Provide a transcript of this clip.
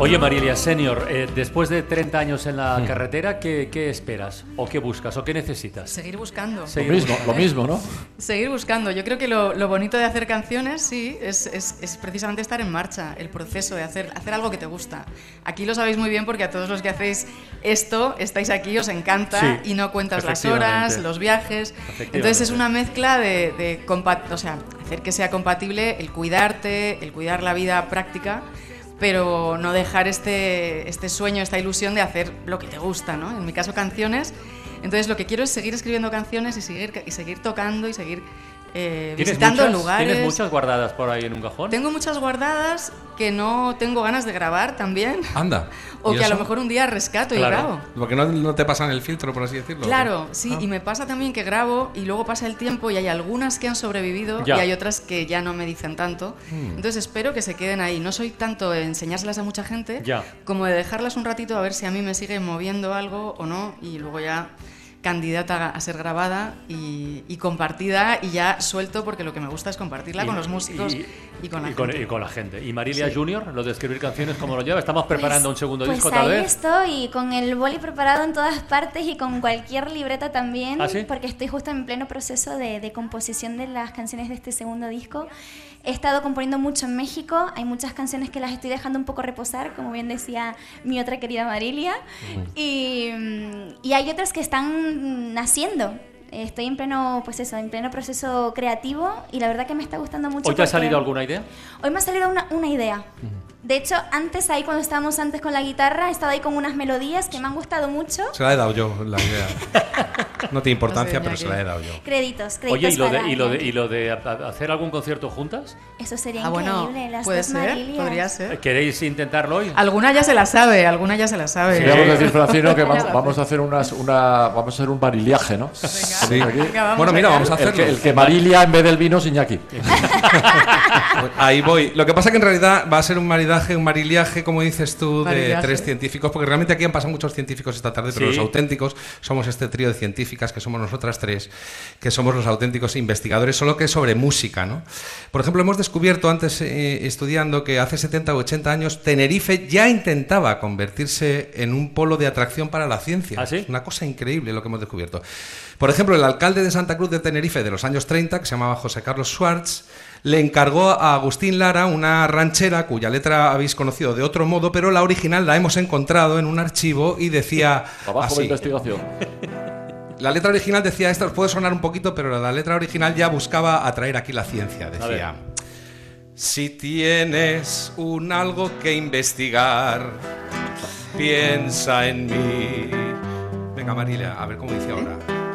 Oye, Marilia, senior, después de 30 años en la carretera, ¿qué esperas? ¿O qué buscas? ¿O qué necesitas? Seguir buscando. Lo mismo, ¿no? Seguir buscando. Yo creo que lo bonito de hacer canciones, sí, es precisamente estar en marcha, el proceso de hacer algo que te gusta. Aquí lo sabéis muy bien porque a todos los que hacéis esto, estáis aquí, os encanta, sí, y no cuentas las horas, los viajes. Entonces es una mezcla de hacer que sea compatible el cuidarte, el cuidar la vida práctica, pero no dejar este sueño, esta ilusión de hacer lo que te gusta, ¿no? En mi caso, canciones. Entonces lo que quiero es seguir escribiendo canciones y seguir tocando y seguir visitando lugares. ¿Tienes muchas guardadas por ahí en un cajón? Tengo muchas guardadas que no tengo ganas de grabar también. Anda. O que a lo mejor un día rescato y grabo. Porque no te pasan el filtro, por así decirlo. Claro, sí, y me pasa también que grabo y luego pasa el tiempo y hay algunas que han sobrevivido y hay otras que ya no me dicen tanto. Entonces espero que se queden ahí. No soy tanto de enseñárselas a mucha gente como de dejarlas un ratito a ver si a mí me sigue moviendo algo o no, y luego ya candidata a ser grabada y compartida, y ya suelto, porque lo que me gusta es compartirla con los músicos y con la gente. Y con la gente. ¿Y Marilia Junior, lo de escribir canciones, cómo lo lleva? Estamos preparando un segundo disco, tal tal vez. vez. Estoy con el boli preparado en todas partes y con cualquier libreta también, ¿Ah, sí? porque estoy justo en pleno proceso de composición de las canciones de este segundo disco. He estado componiendo mucho en México, hay muchas canciones que las estoy dejando un poco reposar, como bien decía mi otra querida Marilia, y hay otras que están naciendo. Estoy en pleno proceso creativo, y la verdad que me está gustando mucho. ¿Hoy te ha salido alguna idea? Hoy me ha salido una idea. De hecho, cuando estábamos antes con la guitarra, he estado ahí con unas melodías que me han gustado mucho. Se la he dado yo, la idea. No tiene importancia, pero se la he dado yo. Créditos. Oye, ¿y lo de hacer algún concierto juntas? Eso sería bueno, increíble. Las puede dos ser, Marilias. podría ser. ¿Queréis intentarlo hoy? Alguna ya se la sabe. Queríamos decir, Francino, que vamos a hacer vamos a hacer un mariliaje, ¿no? Sí. Venga, Bueno, mira, vamos a hacerlo. El que Marilia en vez del vino es Iñaki. Ahí voy. Lo que pasa que en realidad va a ser un mariliaje, como dices tú, de tres científicos, porque realmente aquí han pasado muchos científicos esta tarde, pero los auténticos somos este trío de científicas, que somos nosotras tres, que somos los auténticos investigadores, solo que sobre música, ¿no? Por ejemplo, hemos descubierto antes, estudiando, que hace 70 o 80 años Tenerife ya intentaba convertirse en un polo de atracción para la ciencia. ¿Ah, sí? Es una cosa increíble lo que hemos descubierto. Por ejemplo, el alcalde de Santa Cruz de Tenerife de los años 30, que se llamaba José Carlos Schwartz, le encargó a Agustín Lara una ranchera cuya letra habéis conocido de otro modo, pero la original la hemos encontrado en un archivo y decía Trabajo así. de investigación. La letra original decía, esto os puede sonar un poquito, pero la letra original ya buscaba atraer aquí la ciencia. Decía: si tienes un algo que investigar, piensa en mí. Venga, Marilia, a ver cómo dice ahora.